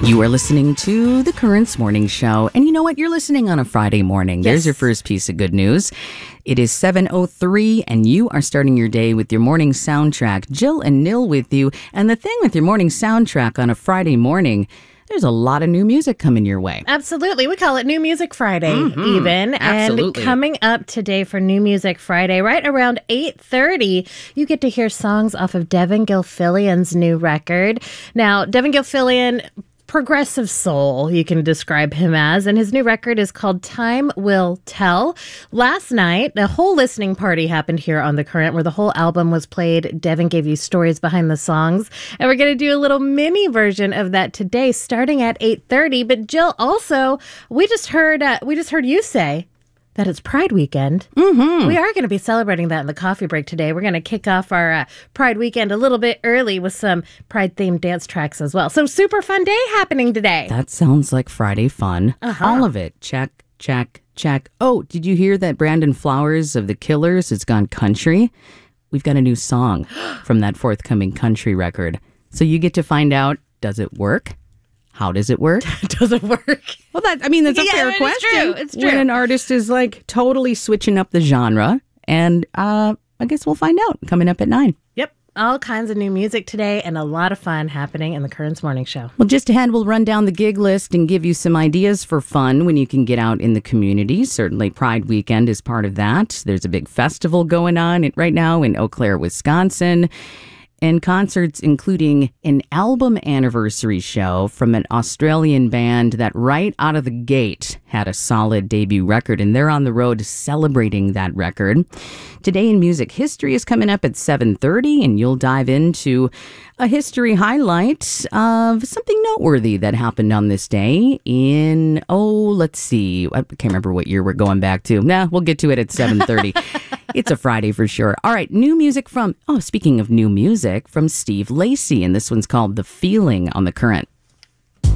You are listening to The Currents Morning Show. And you know what? You're listening on a Friday morning. Yes. There's your first piece of good news. It is 7:03, and you are starting your day with your morning soundtrack. Jill and Nil with you. And the thing with your morning soundtrack on a Friday morning, there's a lot of new music coming your way. Absolutely. We call it New Music Friday, even. Absolutely. And coming up today for New Music Friday, right around 8:30, you get to hear songs off of Devin Gilfillian's new record. Now, Devin Gilfillian, progressive soul, you can describe him as, and his new record is called Time Will Tell. Last night, a whole listening party happened here on The Current where the whole album was played. Devin gave you stories behind the songs, and we're going to do a little mini version of that today starting at 8:30. But Jill, also, we just heard you say that it's Pride Weekend. Mm-hmm. We are going to be celebrating that in the coffee break today. We're going to kick off our Pride Weekend a little bit early with some Pride-themed dance tracks as well. So super fun day happening today. That sounds like Friday fun. All of it. Check, check, check. Oh, did you hear that Brandon Flowers of The Killers has gone country? We've got a new song from that forthcoming country record. So you get to find out, does it work? How does it work? Does it work? Well, that's a fair question. It's true. When an artist is like totally switching up the genre. And I guess we'll find out coming up at 9. Yep. All kinds of new music today and a lot of fun happening in the Currents Morning Show. Well, just ahead, we'll run down the gig list and give you some ideas for fun when you can get out in the community. Certainly Pride Weekend is part of that. There's a big festival going on right now in Eau Claire, Wisconsin. And concerts including an album anniversary show from an Australian band that right out of the gate had a solid debut record, and they're on the road celebrating that record. Today in Music History is coming up at 7:30, and you'll dive into a history highlight of something noteworthy that happened on this day in, let's see, I can't remember what year we're going back to. We'll get to it at 7:30. It's a Friday for sure. All right, new music speaking of new music, from Steve Lacy, and this one's called The Feeling on The Current.